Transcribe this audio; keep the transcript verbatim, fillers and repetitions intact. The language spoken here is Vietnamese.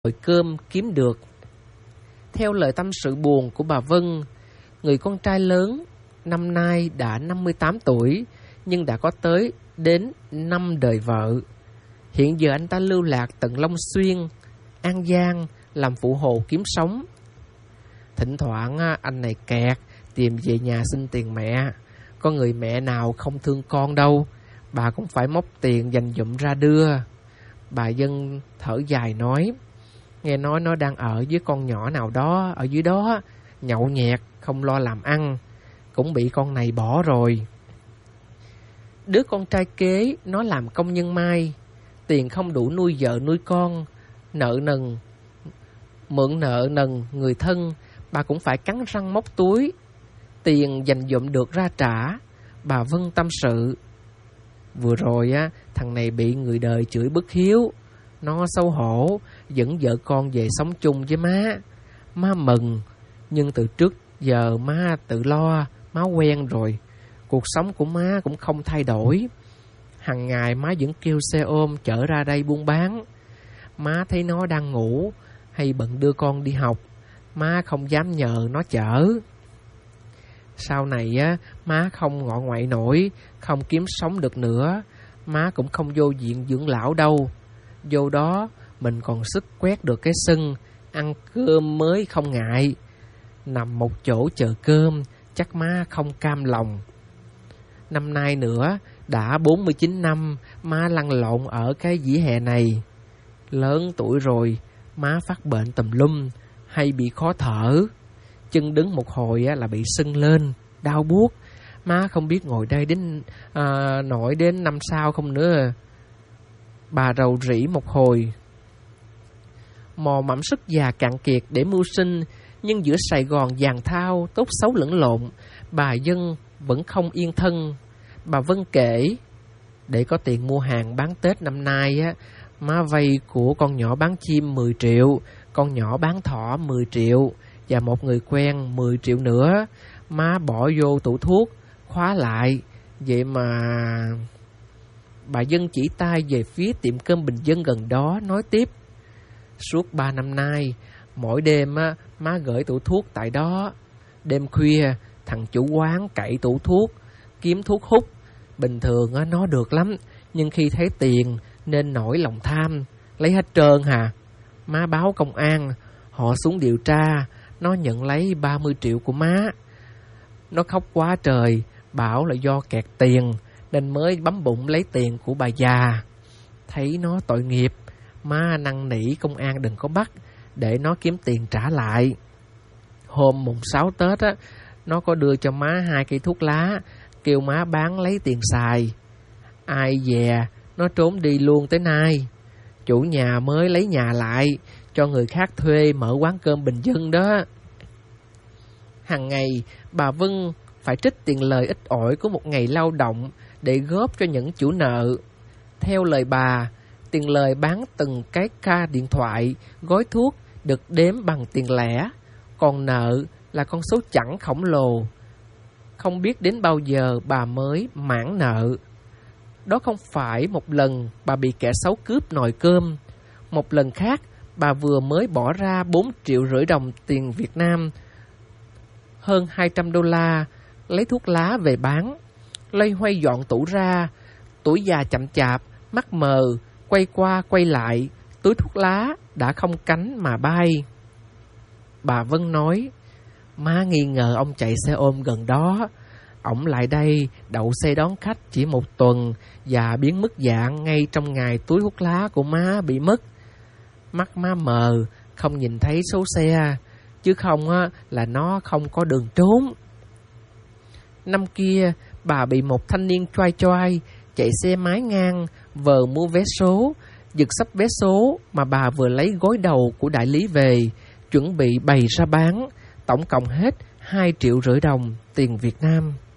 nồi cơm kiếm được. Theo lời tâm sự buồn của bà Vân, người con trai lớn năm nay đã năm mươi tám tuổi nhưng đã có tới đến năm đời vợ. Hiện giờ anh ta lưu lạc tận Long Xuyên, An Giang làm phụ hồ kiếm sống. Thỉnh thoảng anh này kẹt tìm về nhà xin tiền mẹ. Có người mẹ nào không thương con đâu, bà cũng phải móc tiền dành dụm ra đưa. Bà Vân thở dài nói, nghe nói nó đang ở với con nhỏ nào đó ở dưới đó, nhậu nhẹt, không lo làm ăn, cũng bị con này bỏ rồi. Đứa con trai kế nó làm công nhân may, tiền không đủ nuôi vợ nuôi con, nợ nần, mượn nợ nần người thân, bà cũng phải cắn răng móc túi, tiền dành dụm được ra trả. Bà Vân tâm sự, vừa rồi á, thằng này bị người đời chửi bất hiếu, nó xấu hổ dẫn vợ con về sống chung với má. Má mừng, nhưng từ trước giờ má tự lo, má quen rồi, cuộc sống của má cũng không thay đổi. Hằng ngày má vẫn kêu xe ôm chở ra đây buôn bán. Má thấy nó đang ngủ hay bận đưa con đi học, má không dám nhờ nó chở. Sau này á, má không ngọ ngoại nổi, không kiếm sống được nữa, má cũng không vô viện dưỡng lão đâu. Vô đó mình còn sức quét được cái sân, ăn cơm mới không ngại. Nằm một chỗ chờ cơm, chắc má không cam lòng. Năm nay nữa, đã bốn mươi chín năm, má lăn lộn ở cái vỉa hè này. Lớn tuổi rồi, má phát bệnh tùm lum, hay bị khó thở. Chân đứng một hồi là bị sưng lên, đau buốt. Má không biết ngồi đây đến à, nổi đến năm sau không nữa. Bà rầu rĩ một hồi. Mò mẫm sức già cạn kiệt để mưu sinh, nhưng giữa Sài Gòn vàng thao, tốt xấu lẫn lộn, bà Vân vẫn không yên thân. Bà Vân kể, để có tiền mua hàng bán Tết năm nay á, má vay của con nhỏ bán chim mười triệu, con nhỏ bán thỏ mười triệu và một người quen mười triệu nữa. Má bỏ vô tủ thuốc, khóa lại. Vậy mà... Bà Vân chỉ tay về phía tiệm cơm bình dân gần đó, nói tiếp, suốt ba năm nay, mỗi đêm á, má gửi tủ thuốc tại đó. Đêm khuya, thằng chủ quán cậy tủ thuốc, kiếm thuốc hút. Bình thường á, nó được lắm, nhưng khi thấy tiền nên nổi lòng tham, lấy hết trơn hà. Má báo công an, họ xuống điều tra, nó nhận lấy ba mươi triệu của má. Nó khóc quá trời, bảo là do kẹt tiền, nên mới bấm bụng lấy tiền của bà già. Thấy nó tội nghiệp, má năn nỉ công an đừng có bắt, để nó kiếm tiền trả lại. Hôm mùng sáu Tết á, nó có đưa cho má hai cây thuốc lá, kêu má bán lấy tiền xài. Ai dè, nó trốn đi luôn tới nay. Chủ nhà mới lấy nhà lại, cho người khác thuê mở quán cơm bình dân đó. Hằng ngày, bà Vân phải trích tiền lời ít ỏi của một ngày lao động để góp cho những chủ nợ. Theo lời bà, tiền lời bán từng cái ca điện thoại, gói thuốc được đếm bằng tiền lẻ, còn nợ là con số chẵn khổng lồ. Không biết đến bao giờ bà mới mãn nợ. Đó không phải một lần bà bị kẻ xấu cướp nồi cơm. Một lần khác, bà vừa mới bỏ ra bốn triệu rưỡi đồng tiền Việt Nam, hơn hai trăm đô la, lấy thuốc lá về bán. Loay hoay dọn tủ ra, tuổi già chậm chạp, mắt mờ, quay qua quay lại, túi thuốc lá đã không cánh mà bay. Bà Vân nói, má nghi ngờ ông chạy xe ôm gần đó. Ổng lại đây đậu xe đón khách chỉ một tuần và biến mất dạng ngay trong ngày túi thuốc lá của má bị mất. Mắt má mờ, không nhìn thấy số xe, chứ không á, là nó không có đường trốn. Năm kia, bà bị một thanh niên choai choai chạy xe máy ngang, vờ mua vé số, giật sắp vé số mà bà vừa lấy gối đầu của đại lý về, chuẩn bị bày ra bán, tổng cộng hết hai triệu rưỡi đồng tiền Việt Nam.